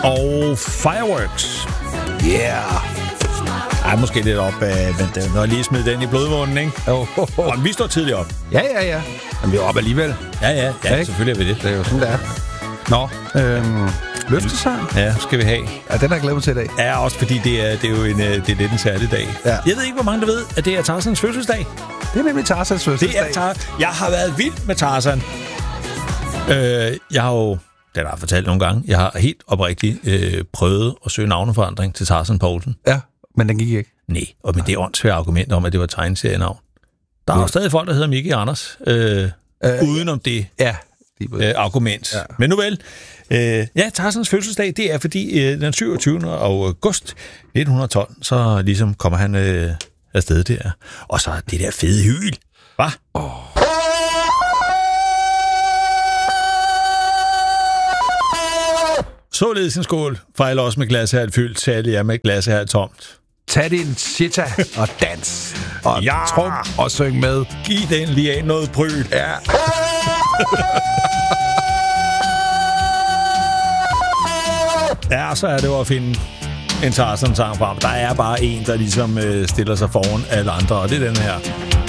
Og Fireworks. Yeah. Ej, måske lidt op, men når jeg lige smidt den i blodvunden, ikke? Og vi står tidligt op. Ja. Men vi er op alligevel. Ja, selvfølgelig er vi det. Det er jo sådan, det er. Nå, løftesang? Ja, skal vi have. Ja, den har jeg glædet mig til i dag. Ja, også fordi det er jo det er lidt en særlig dag. Ja. Jeg ved ikke, hvor mange der ved, at det er Tarzans fødselsdag. Det er nemlig Tarzans fødselsdag. Jeg har været vild med Tarzan. Jeg har jo, det har jeg fortalt nogle gange, jeg har helt oprigtigt prøvet at søge navneforandring til Tarzan Poulsen. Ja, men den gik ikke. Nej, og men det er åndssvært argument om, at det var tegneserienavn. Der er jo stadig folk, der hedder Mickey Anders, udenom det argument. Ja. Men nu vel, Tarzans fødselsdag, det er fordi den 27. august 1912, så ligesom kommer han afsted der. Og så det der fede hyl. Hva? Således en skål. Fejl også med glasshært fyldt, særlig er med glasshært tomt. Tag din chita og dans. Og trum og syng med. Giv den lige af noget bryl. Ja. Ja, så er det jo at finde en Tarzan-sang frem. Der er bare en, der ligesom stiller sig foran alle andre, og det er den her.